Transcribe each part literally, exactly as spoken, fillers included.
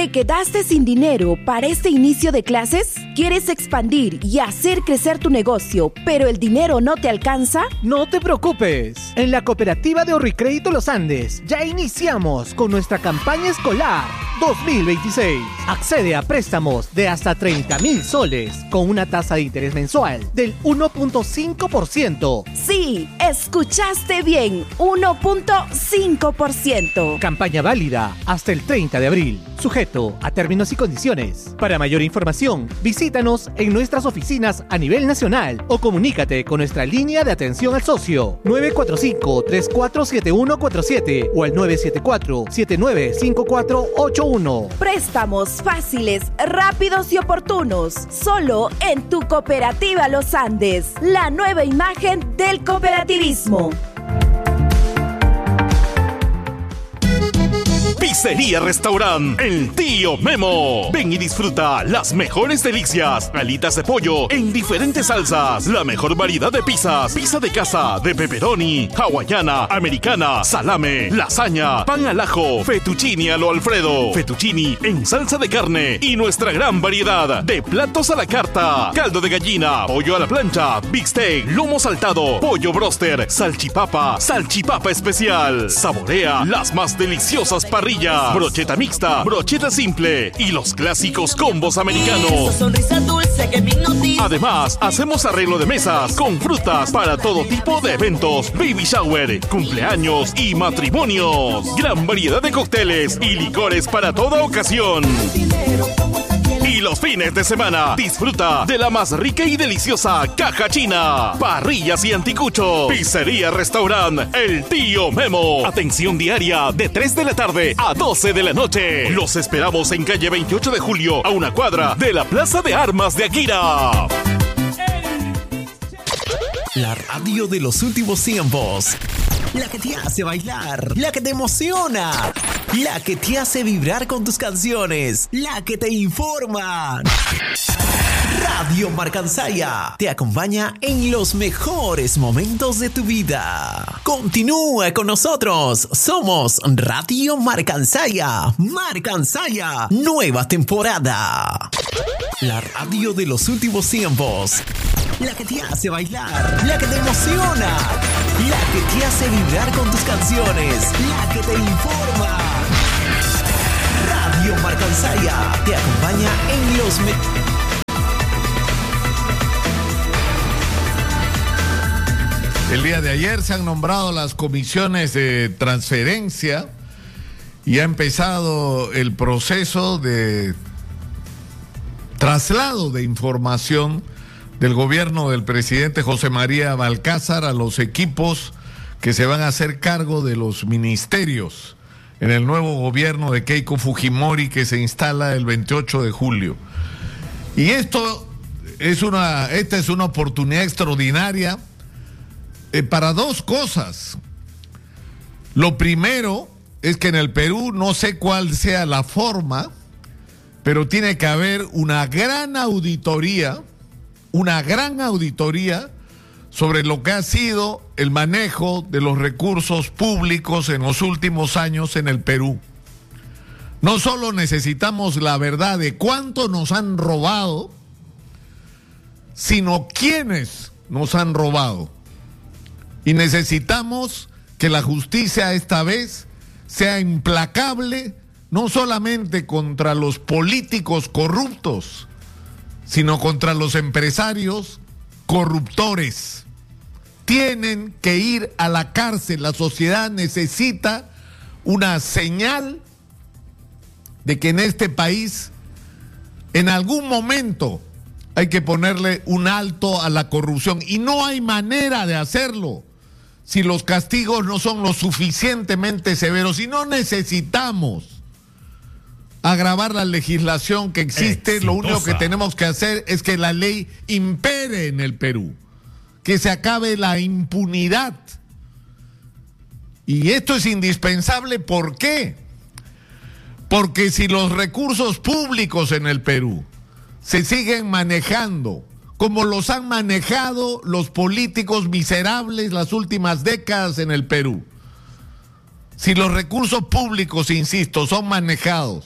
¿Te quedaste sin dinero para este inicio de clases? ¿Quieres expandir y hacer crecer tu negocio, pero el dinero no te alcanza? No te preocupes. En la cooperativa de Ahorricrédito Los Andes ya iniciamos con nuestra campaña escolar dos mil veintiséis. Accede a préstamos de hasta treinta mil soles con una tasa de interés mensual del uno punto cinco por ciento. Sí, escuchaste bien, uno punto cinco por ciento. Campaña válida hasta el treinta de abril. Sujeto a términos y condiciones. Para mayor información, visítanos en nuestras oficinas a nivel nacional o comunícate con nuestra línea de atención al socio nueve cuatro cinco, tres cuatro siete uno cuatro siete o al nueve siete cuatro, siete nueve cinco cuatro ocho uno. Préstamos fáciles, rápidos y oportunos. Solo en tu cooperativa Los Andes. La nueva imagen del cooperativismo. Pizzería Restaurant El Tío Memo. Ven y disfruta las mejores delicias. Alitas de pollo en diferentes salsas. La mejor variedad de pizzas. Pizza de casa, de pepperoni, hawaiana, americana, salame, lasaña, pan al ajo, fettuccine a lo Alfredo, fettuccini en salsa de carne y nuestra gran variedad de platos a la carta. Caldo de gallina, pollo a la plancha, big steak, lomo saltado, pollo broster, salchipapa, salchipapa especial. Saborea las más deliciosas parrillas. Brocheta mixta, brocheta simple y los clásicos combos americanos. Además, hacemos arreglo de mesas con frutas para todo tipo de eventos, baby shower, cumpleaños y matrimonios. Gran variedad de cócteles y licores para toda ocasión. Y los fines de semana, disfruta de la más rica y deliciosa caja china, parrillas y anticuchos. Pizzería Restaurant El Tío Memo. Atención diaria de tres de la tarde a doce de la noche. Los esperamos en calle veintiocho de julio, a una cuadra de la Plaza de Armas de Akira. La radio de los últimos tiempos. La que te hace bailar, la que te emociona, la que te hace vibrar con tus canciones, la que te informa. Radio Marcansaya te acompaña en los mejores momentos de tu vida. Continúa con nosotros. Somos Radio Marcansaya. Marcansaya, nueva temporada. La radio de los últimos tiempos. La que te hace bailar, la que te emociona, la que te hace vibrar con tus canciones, la que te informa. Radio Marcansaya te acompaña en los me- El día de ayer se han nombrado las comisiones de transferencia y ha empezado el proceso de traslado de información del gobierno del presidente José María Balcázar a los equipos que se van a hacer cargo de los ministerios en el nuevo gobierno de Keiko Fujimori que se instala el veintiocho de julio. Y esto es una, esta es una oportunidad extraordinaria eh, para dos cosas. Lo primero es que en el Perú, no sé cuál sea la forma, pero tiene que haber una gran auditoría una gran auditoría sobre lo que ha sido el manejo de los recursos públicos en los últimos años en el Perú. No solo necesitamos la verdad de cuánto nos han robado, sino quiénes nos han robado. Y necesitamos que la justicia esta vez sea implacable, no solamente contra los políticos corruptos, sino contra los empresarios corruptores. Tienen que ir a la cárcel. La sociedad necesita una señal de que en este país, en algún momento, hay que ponerle un alto a la corrupción. Y no hay manera de hacerlo si los castigos no son lo suficientemente severos. Y no necesitamos agravar la legislación que existe. Exitosa. Lo único que tenemos que hacer es que la ley impere en el Perú, que se acabe la impunidad. Y esto es indispensable. ¿Por qué? Porque si los recursos públicos en el Perú se siguen manejando como los han manejado los políticos miserables las últimas décadas en el Perú, si los recursos públicos, insisto, son manejados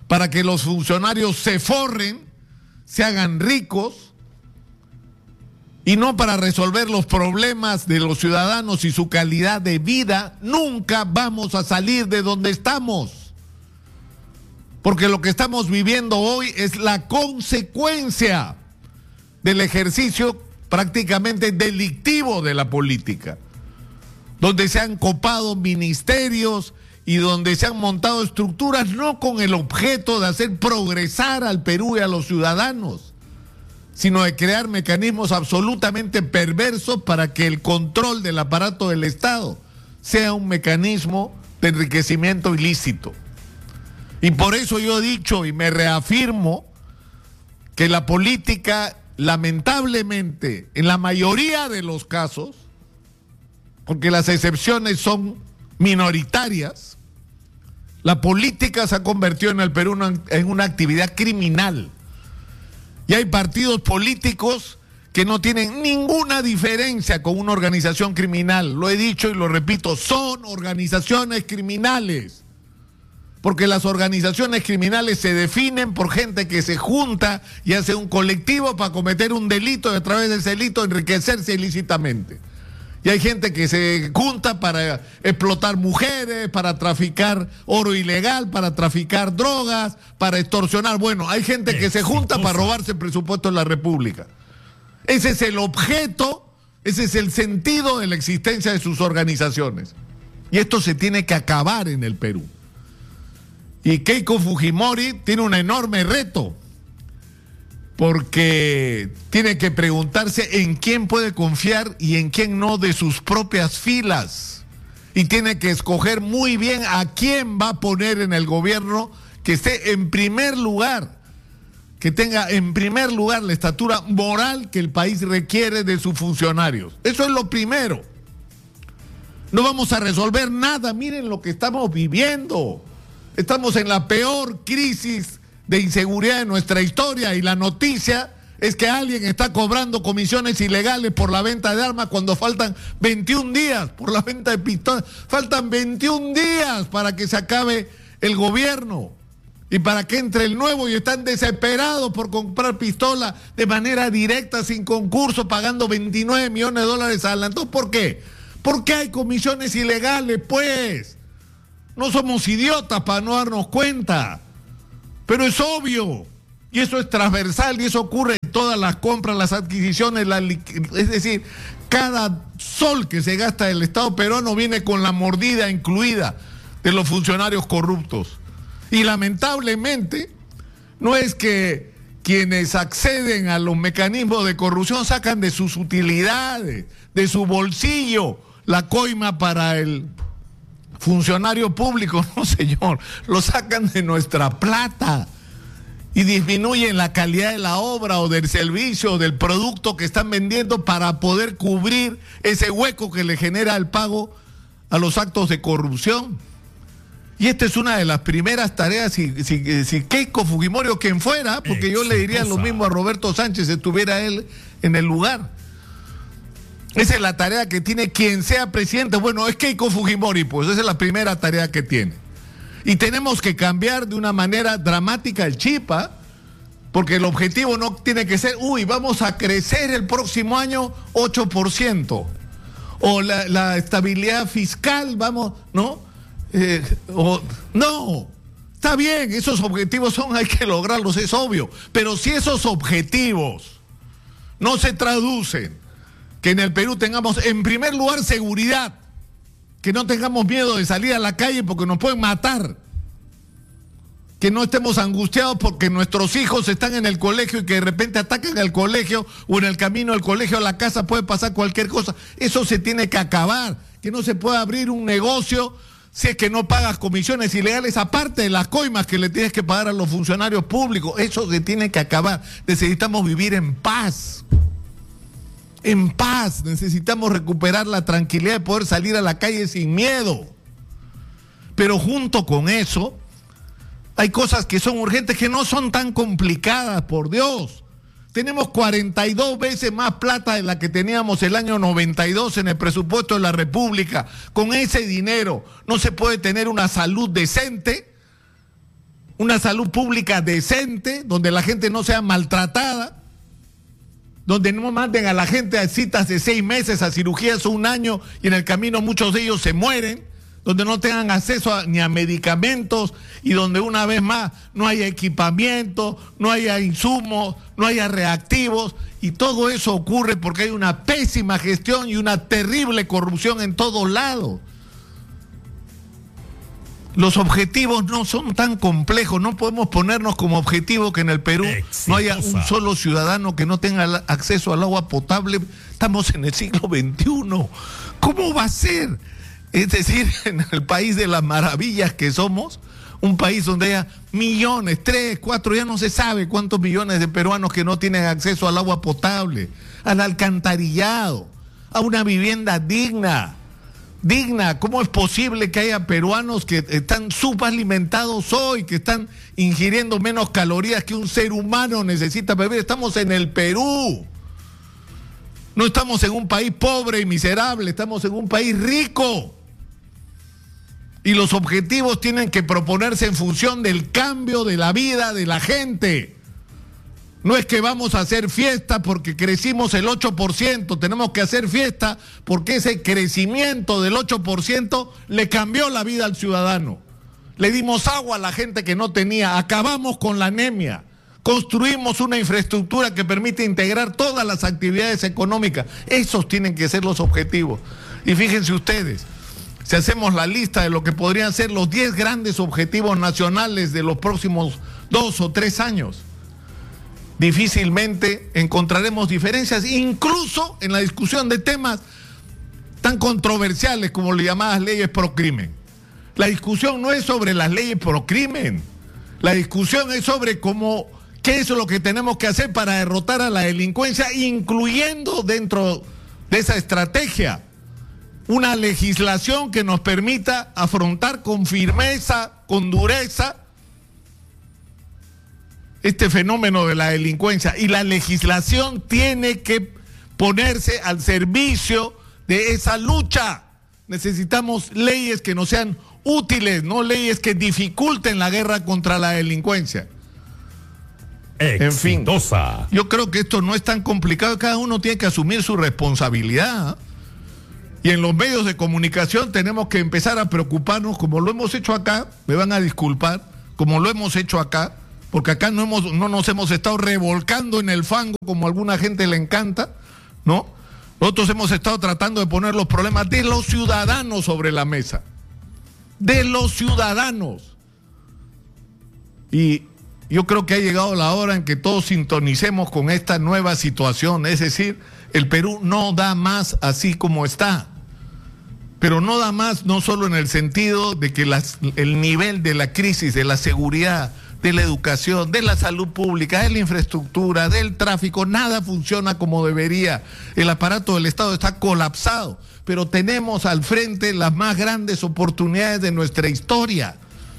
para que los funcionarios se forren, se hagan ricos, y no para resolver los problemas de los ciudadanos y su calidad de vida, nunca vamos a salir de donde estamos. Porque lo que estamos viviendo hoy es la consecuencia del ejercicio prácticamente delictivo de la política, donde se han copado ministerios y donde se han montado estructuras no con el objeto de hacer progresar al Perú y a los ciudadanos, sino de crear mecanismos absolutamente perversos para que el control del aparato del Estado sea un mecanismo de enriquecimiento ilícito. Y por eso yo he dicho y me reafirmo que la política, lamentablemente, en la mayoría de los casos, porque las excepciones son minoritarias, la política se ha convertido en el Perú en una actividad criminal. Y hay partidos políticos que no tienen ninguna diferencia con una organización criminal. Lo he dicho y lo repito, son organizaciones criminales. Porque las organizaciones criminales se definen por gente que se junta y hace un colectivo para cometer un delito y a través de ese delito enriquecerse ilícitamente. Y hay gente que se junta para explotar mujeres, para traficar oro ilegal, para traficar drogas, para extorsionar. Bueno, hay gente que se junta para robarse el presupuesto de la República. Ese es el objeto, ese es el sentido de la existencia de sus organizaciones. Y esto se tiene que acabar en el Perú. Y Keiko Fujimori tiene un enorme reto, porque tiene que preguntarse en quién puede confiar y en quién no de sus propias filas. Y tiene que escoger muy bien a quién va a poner en el gobierno que esté en primer lugar, que tenga en primer lugar la estatura moral que el país requiere de sus funcionarios. Eso es lo primero. No vamos a resolver nada. Miren lo que estamos viviendo. Estamos en la peor crisis de inseguridad de nuestra historia y la noticia es que alguien está cobrando comisiones ilegales por la venta de armas cuando faltan veintiún días, por la venta de pistolas. Faltan veintiún días para que se acabe el gobierno y para que entre el nuevo, y están desesperados por comprar pistolas de manera directa, sin concurso, pagando veintinueve millones de dólares adelantados. ¿Por qué? Porque hay comisiones ilegales, pues. No somos idiotas para no darnos cuenta. Pero es obvio, y eso es transversal, y eso ocurre en todas las compras, las adquisiciones, la, es decir, cada sol que se gasta el Estado peruano viene con la mordida incluida de los funcionarios corruptos. Y lamentablemente, no es que quienes acceden a los mecanismos de corrupción sacan de sus utilidades, de su bolsillo, la coima para el funcionario público, no señor, lo sacan de nuestra plata y disminuyen la calidad de la obra o del servicio o del producto que están vendiendo para poder cubrir ese hueco que le genera el pago a los actos de corrupción. Y esta es una de las primeras tareas, si, si, si Keiko Fujimori o quien fuera, porque yo le diría lo mismo a Roberto Sánchez si estuviera él en el lugar. Esa es la tarea que tiene quien sea presidente. Bueno, es Keiko Fujimori, pues esa es la primera tarea que tiene. Y tenemos que cambiar de una manera dramática el chip, ¿eh? Porque el objetivo no tiene que ser, uy, vamos a crecer el próximo año ocho por ciento. O la, la estabilidad fiscal, vamos, ¿no? Eh, o, no, está bien, esos objetivos son, hay que lograrlos, es obvio. Pero si esos objetivos no se traducen, que en el Perú tengamos, en primer lugar, seguridad, que no tengamos miedo de salir a la calle porque nos pueden matar, que no estemos angustiados porque nuestros hijos están en el colegio y que de repente atacan al colegio o en el camino del colegio a la casa puede pasar cualquier cosa. Eso se tiene que acabar, que no se pueda abrir un negocio si es que no pagas comisiones ilegales, aparte de las coimas que le tienes que pagar a los funcionarios públicos. Eso se tiene que acabar. Necesitamos vivir en paz. En paz, necesitamos recuperar la tranquilidad de poder salir a la calle sin miedo. Pero junto con eso, hay cosas que son urgentes, que no son tan complicadas, por Dios. Tenemos cuarenta y dos veces más plata de la que teníamos el año noventa y dos en el presupuesto de la República. Con ese dinero no se puede tener una salud decente, una salud pública decente, donde la gente no sea maltratada, donde no manden a la gente a citas de seis meses, a cirugías un año, y en el camino muchos de ellos se mueren, donde no tengan acceso a, ni a medicamentos, y donde una vez más no haya equipamiento, no haya insumos, no haya reactivos, y todo eso ocurre porque hay una pésima gestión y una terrible corrupción en todos lados. Los objetivos no son tan complejos, no podemos ponernos como objetivo que en el Perú Exitosa. No haya un solo ciudadano que no tenga acceso al agua potable. Estamos en el siglo veintiuno. ¿Cómo va a ser? Es decir, en el país de las maravillas que somos, un país donde haya millones, tres, cuatro, ya no se sabe cuántos millones de peruanos que no tienen acceso al agua potable, al alcantarillado, a una vivienda digna. Digna, ¿cómo es posible que haya peruanos que están subalimentados hoy, que están ingiriendo menos calorías que un ser humano necesita beber? Estamos en el Perú. No estamos en un país pobre y miserable, estamos en un país rico. Y los objetivos tienen que proponerse en función del cambio de la vida de la gente. No es que vamos a hacer fiesta porque crecimos el ocho por ciento, tenemos que hacer fiesta porque ese crecimiento del ocho por ciento le cambió la vida al ciudadano. Le dimos agua a la gente que no tenía, acabamos con la anemia, construimos una infraestructura que permite integrar todas las actividades económicas. Esos tienen que ser los objetivos. Y fíjense ustedes, si hacemos la lista de lo que podrían ser los diez grandes objetivos nacionales de los próximos dos o tres años, difícilmente encontraremos diferencias, incluso en la discusión de temas tan controversiales como las llamadas leyes pro crimen. La discusión no es sobre las leyes pro crimen, la discusión es sobre cómo, qué es lo que tenemos que hacer para derrotar a la delincuencia, incluyendo dentro de esa estrategia una legislación que nos permita afrontar con firmeza, con dureza, este fenómeno de la delincuencia. Y la legislación tiene que ponerse al servicio de esa lucha. Necesitamos leyes que nos sean útiles, no leyes que dificulten la guerra contra la delincuencia. Exitosa. En fin, yo creo que esto no es tan complicado, cada uno tiene que asumir su responsabilidad. Y en los medios de comunicación tenemos que empezar a preocuparnos, como lo hemos hecho acá, me van a disculpar, como lo hemos hecho acá, porque acá no, hemos, no nos hemos estado revolcando en el fango como a alguna gente le encanta, ¿no? Nosotros hemos estado tratando de poner los problemas de los ciudadanos sobre la mesa. De los ciudadanos. Y yo creo que ha llegado la hora en que todos sintonicemos con esta nueva situación. Es decir, el Perú no da más así como está. Pero no da más no solo en el sentido de que las, el nivel de la crisis, de la seguridad, de la educación, de la salud pública, de la infraestructura, del tráfico, nada funciona como debería. El aparato del Estado está colapsado, pero tenemos al frente las más grandes oportunidades de nuestra historia.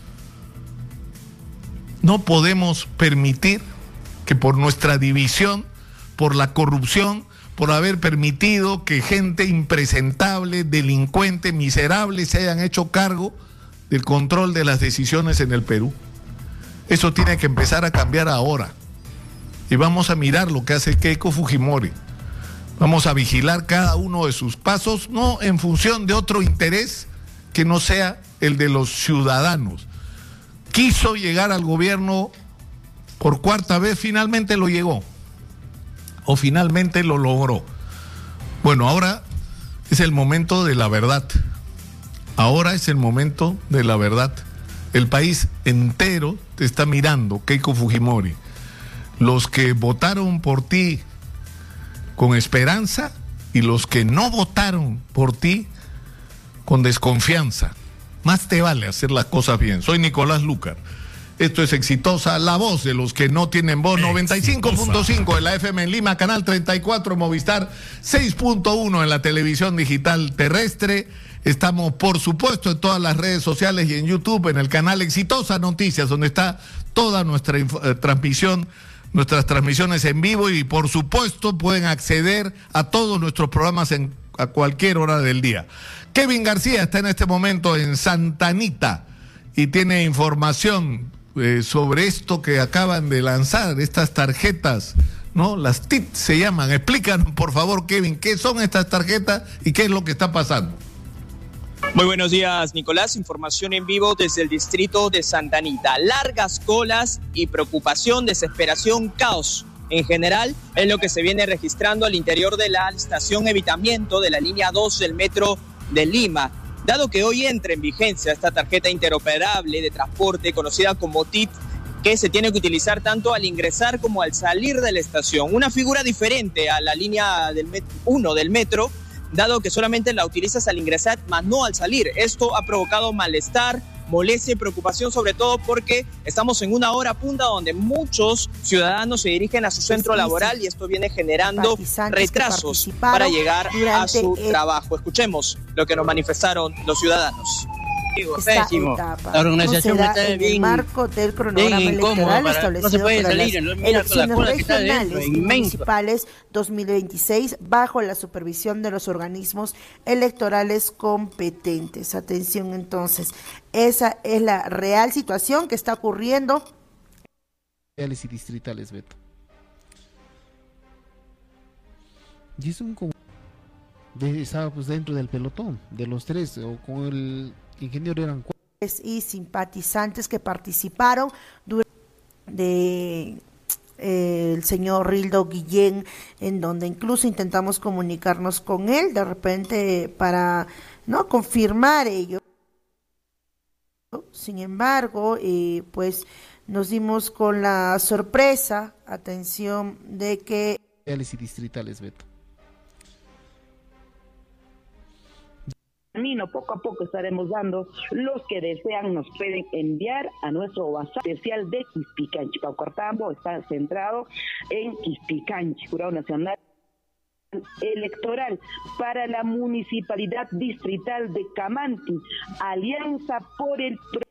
No podemos permitir que por nuestra división, por la corrupción, por haber permitido que gente impresentable, delincuente, miserable se hayan hecho cargo del control de las decisiones en el Perú. Eso tiene que empezar a cambiar ahora. Y vamos a mirar lo que hace Keiko Fujimori. Vamos a vigilar cada uno de sus pasos, no en función de otro interés que no sea el de los ciudadanos. Quiso llegar al gobierno por cuarta vez, finalmente lo llegó. O finalmente lo logró. Bueno, ahora es el momento de la verdad. Ahora es el momento de la verdad. El país entero te está mirando, Keiko Fujimori. Los que votaron por ti con esperanza y los que no votaron por ti con desconfianza. Más te vale hacer las cosas bien. Soy Nicolás Lucar. Esto es Exitosa, la voz de los que no tienen voz. noventa y cinco punto cinco en la F M en Lima, canal treinta y cuatro Movistar, seis punto uno en la televisión digital terrestre. Estamos, por supuesto, en todas las redes sociales y en YouTube, en el canal Exitosa Noticias, donde está toda nuestra eh, transmisión, nuestras transmisiones en vivo, y por supuesto pueden acceder a todos nuestros programas en, a cualquier hora del día. Kevin García está en este momento en Santa Anita y tiene información eh, sobre esto que acaban de lanzar, estas tarjetas, ¿no? Las T I T se llaman. Explícanos, por favor, Kevin, qué son estas tarjetas y qué es lo que está pasando. Muy buenos días, Nicolás. Información en vivo desde el distrito de Santa Anita. Largas colas y preocupación, desesperación, caos. En general, es lo que se viene registrando al interior de la estación Evitamiento de la línea dos del metro de Lima. Dado que hoy entra en vigencia esta tarjeta interoperable de transporte conocida como T I T, que se tiene que utilizar tanto al ingresar como al salir de la estación. Una figura diferente a la línea del uno del metro, dado que solamente la utilizas al ingresar, más no al salir. Esto ha provocado malestar, molestia y preocupación, sobre todo porque estamos en una hora punta donde muchos ciudadanos se dirigen a su centro laboral y esto viene generando retrasos para llegar a su el... trabajo. Escuchemos lo que nos manifestaron los ciudadanos. Esta etapa la organización no está en el marco del cronograma electoral establecido no se puede para salir, las elecciones regionales y municipales dos mil veintiséis bajo la supervisión de los organismos electorales competentes. Atención entonces, esa es la real situación que está ocurriendo. Y distritales, Beto. Y es un de, estaba pues dentro del pelotón de los tres o con el ingeniero eran cuatro. Y simpatizantes que participaron durante de, eh, el señor Rildo Guillén, en donde incluso intentamos comunicarnos con él de repente para no confirmar ello. Sin embargo, eh, pues nos dimos con la sorpresa, atención, de que y distritales, Beto. Camino poco a poco estaremos dando. Los que desean nos pueden enviar a nuestro WhatsApp especial de Quispicanchi. Paucartambo está centrado en Quispicanchi, Jurado Nacional Electoral para la Municipalidad Distrital de Camanti, Alianza por el